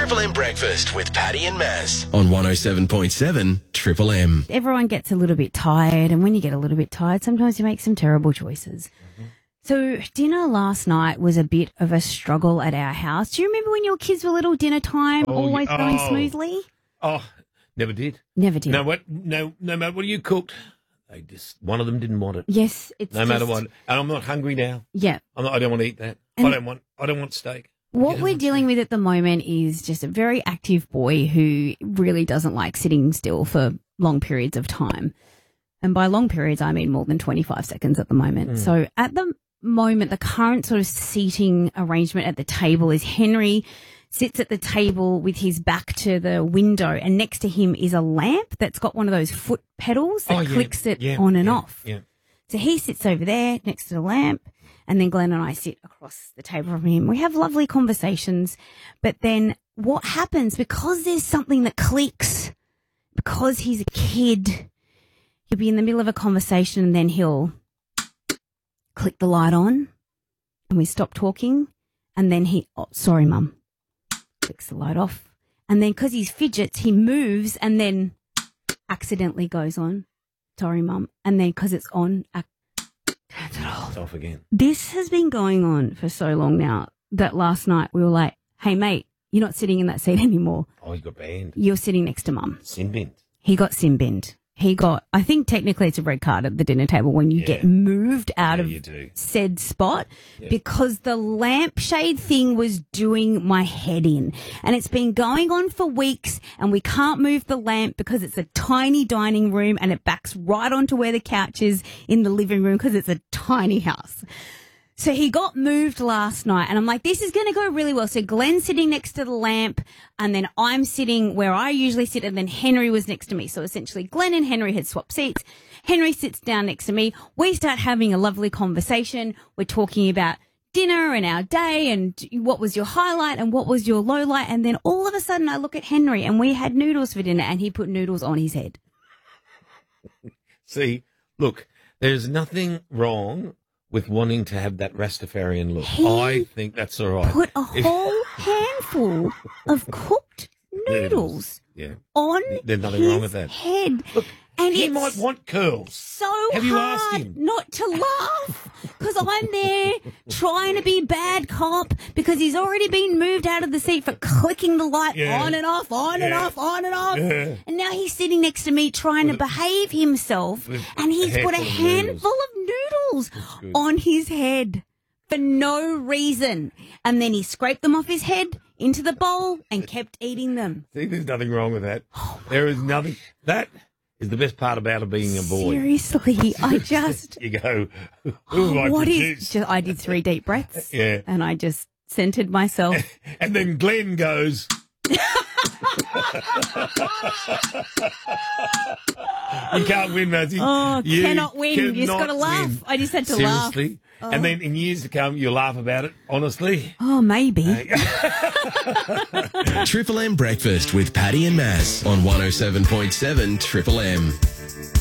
Triple M Breakfast with Paddy and Maz on 107.7 Triple M. Everyone gets a little bit tired, and when you get a little bit tired, sometimes you make some terrible choices. So dinner last night was a bit of a struggle at our house. Do you remember when your kids were little, dinner time always going smoothly? Oh, never did. Never did. No matter what you cooked, one of them didn't want it. Yes, it's no matter what. And I'm not hungry now. Yeah. I don't want to eat that. I don't want steak. What we're dealing with at the moment is just a very active boy who really doesn't like sitting still for long periods of time. And by long periods, I mean more than 25 seconds at the moment. So at the moment, the current sort of seating arrangement at the table is Henry sits at the table with his back to the window, and next to him is a lamp that's got one of those foot pedals that clicks it on and off. Yeah. So he sits over there next to the lamp, and then Glenn and I sit across the table from him. We have lovely conversations, but then what happens, because there's something that clicks, because he's a kid, he'll be in the middle of a conversation and then he'll click the light on and we stop talking, and then sorry, Mum, clicks the light off. And then because he fidgets, he moves and then accidentally goes on, sorry, Mum. And then because it's on, turns it off. It's off again. This has been going on for so long now that last night we were like, hey, mate, you're not sitting in that seat anymore. Oh, he got banned. You're sitting next to Mum. Sin binned. He got sin binned. I think technically it's a red card at the dinner table when you get moved out of said spot because the lampshade thing was doing my head in. And it's been going on for weeks, and we can't move the lamp because it's a tiny dining room and it backs right onto where the couch is in the living room because it's a tiny house. So he got moved last night, and I'm like, this is going to go really well. So Glenn's sitting next to the lamp, and then I'm sitting where I usually sit, and then Henry was next to me. So essentially Glenn and Henry had swapped seats. Henry sits down next to me. We start having a lovely conversation. We're talking about dinner and our day and what was your highlight and what was your low light. And then all of a sudden I look at Henry, and we had noodles for dinner, and he put noodles on his head. See, look, there's nothing wrong with wanting to have that Rastafarian look. I think that's all right. Put a whole handful of cooked noodles on There's nothing his wrong with that. head. Look, and he might want curls. So Have you asked hard him? not to laugh because I'm there trying to be bad cop because he's already been moved out of the seat for clicking the light on and off, on and off, on and off. Yeah. And now he's sitting next to me trying to behave himself, and he's put a handful of noodles on his head for no reason. And then he scraped them off his head into the bowl and kept eating them. See, there's nothing wrong with that. There is nothing. That is the best part about being a boy. Seriously, I just... You go, who am I what produced? is... I did 3 deep breaths. And I just centered myself. And then Glenn goes... You can't win, Mazzy. Oh, cannot win. You just got to laugh. Win. I just had to Seriously. laugh. Oh. And then in years to come, you'll laugh about it, honestly. Oh, maybe. Triple M Breakfast with Paddy and Maz on 107.7 Triple M.